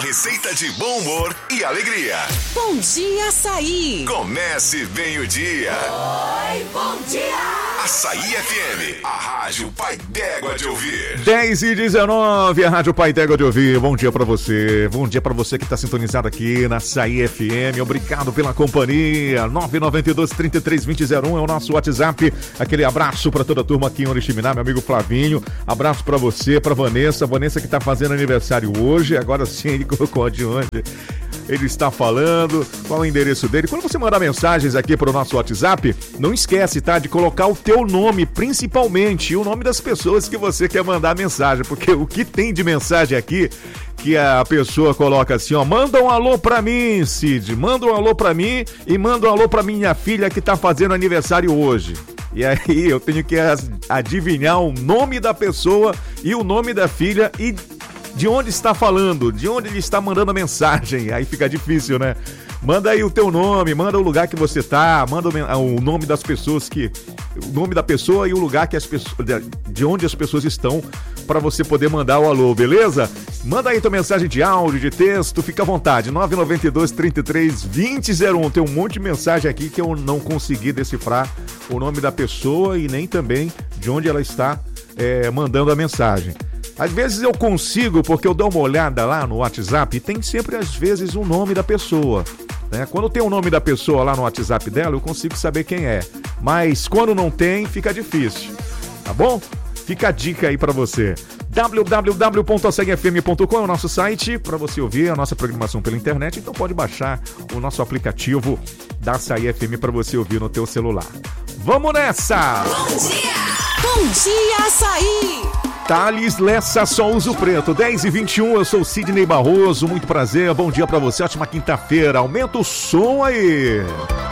receita de bom humor e alegria. Bom dia, Açaí. Comece bem o dia. Oi, bom dia. Açaí FM, a rádio Pai d'Égua de ouvir. 10h19, a rádio Pai d'Égua de ouvir. Bom dia pra você. Bom dia pra você que tá sintonizado aqui na Açaí FM. Obrigado pela companhia. 992-33-2001 é o nosso WhatsApp. Aquele abraço pra toda a turma aqui em Oriximiná, meu amigo Flavinho. Abraço pra você, pra Vanessa. Vanessa que tá fazendo aniversário hoje. Agora sim, ele colocou de onde ele está falando, qual é o endereço dele. Quando você mandar mensagens aqui pro nosso WhatsApp, não esquece, tá, de colocar o teu nome, principalmente, e o nome das pessoas que você quer mandar mensagem, porque o que tem de mensagem aqui, que a pessoa coloca assim, ó, manda um alô pra mim, Cid, manda um alô pra mim e manda um alô pra minha filha que tá fazendo aniversário hoje. E aí eu tenho que adivinhar o nome da pessoa e o nome da filha e de onde está falando, de onde ele está mandando a mensagem. Aí fica difícil, né? Manda aí o teu nome, manda o lugar que você tá, manda o nome das pessoas o nome da pessoa e o lugar que as pessoas, de onde as pessoas estão, para você poder mandar o alô, beleza? Manda aí tua mensagem de áudio, de texto, fica à vontade. 992-33-2001. Tem um monte de mensagem aqui que eu não consegui decifrar o nome da pessoa e nem também de onde ela está mandando a mensagem. Às vezes eu consigo, porque eu dou uma olhada lá no WhatsApp e tem sempre, às vezes, o nome da pessoa, né? Quando tem o nome da pessoa lá no WhatsApp dela, eu consigo saber quem é. Mas quando não tem, fica difícil, tá bom? Fica a dica aí pra você. www.açaifm.com é o nosso site para você ouvir a nossa programação pela internet. Então pode baixar o nosso aplicativo da Açaí FM para você ouvir no teu celular. Vamos nessa! Bom dia! Bom dia, Açaí! Thales Lessa, só uso preto, 10h21, eu sou o Sidney Barroso, muito prazer, bom dia pra você, ótima quinta-feira, aumenta o som aí!